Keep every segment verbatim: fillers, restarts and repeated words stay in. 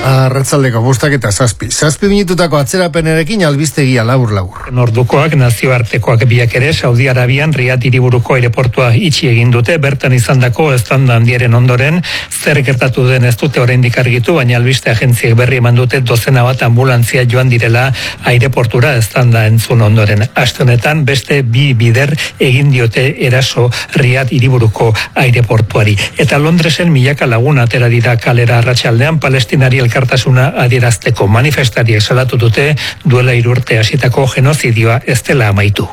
Arratsaldeko bostak eta zazpi. Zazpi minututako atzerapenerekin albiztegia labur-labur. Nordukoak, nazioartekoak biak ere, Saudi Arabian Riad hiriburuko aireportua itxi egin dute, bertan izandako eztanda handiaren ondoren, zer gertatu den ez dute oraindik argitu, baina albiste agentziek berri eman dute dozena bat ambulantzia joan direla aireportura eztanda entzun ondoren. Aste honetan beste bi bider egin diote eraso Riad hiriburuko aireportuari. Eta Londresen milaka lagun atera dira kalera arratsaldean Palestinari elkartasuna adierazteko. Manifestariek salatu dute duela hiru urte hasitako genozidioa ez dela amaitu.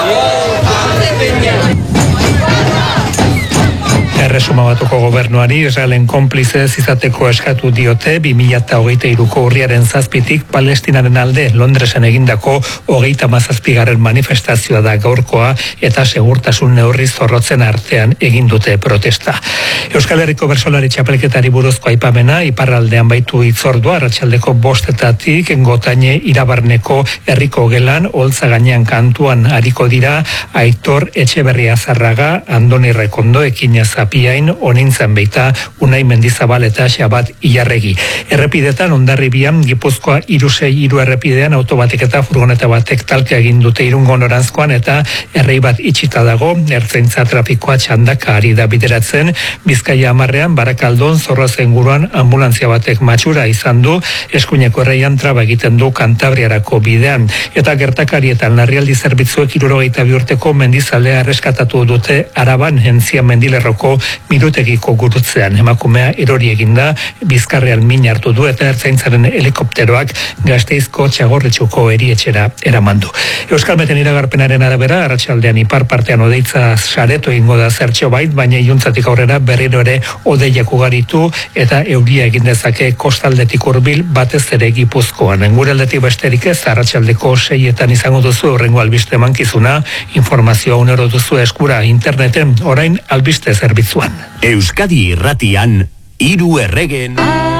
Erresuma Batuko gobernuari Israelen konplizez izateko eskatu diote bi mila hogeita hiruko urriaren zazpitik Palestinaren alde Londresen egindako hogeita hamazazpigarren manifestazioa da gaurkoa eta segurtasun neurri zorrotzen artean egin dute protesta. Euskal Herriko bertsolari txapelketari buruzko aipamena iparraldean baitu hitzordua arratsaldeko bostetatik Gotaine Irabarneko herriko gelan holtza gainean kantuan ariko dira Aitor Etxeberria Zarraga, Andoni Rekondo, Ekina Zapiain, Onintzan Beita, Unai Mendizabal eta Xabat Ilarregi. Errepidetan Hondarribian Gipuzkoa hiru sei hiru errepidean autobatek eta furgoneta batek talka egin dute Irungo noranzkoan eta errei bat itxita dago, ertzaintza trafikoa txandaka ari da bideratzen, Bizkaia hamarrean Barakaldon Zorroza inguruan anbulantzia batek matxura izan du, eskuineko erreian traba egiten du Kantabriarako bidean, eta gertakarietan larrialdi zerbitzuek hirurogeita bi urteko mendizalea erreskatatu dute Araban Entzia mendilerroko Mirutegiko gurutzean. Emakumea erori eginda, bizkarrean min hartu du eta ertzaintzaren helikopteroak Gasteizko Txagorritxuko erietxera eramandu. Euskalmeten iragarpenaren arabera, arratsaldean ipar partean odeitza sareto egingo da zertxo bait, baina iluntzatik aurrera berriro ere odeiak ugaritu eta euria egin dezake kostaldetik hurbil batez ere Gipuzkoan. Guraldetik besterik ez, arratsaldeko seietan izango duzu horrengo albiste emankizuna, informazioa unero duzu eskura interneten, orain albiste zerbitzuan. Euskadi Irratian, hiru erregen.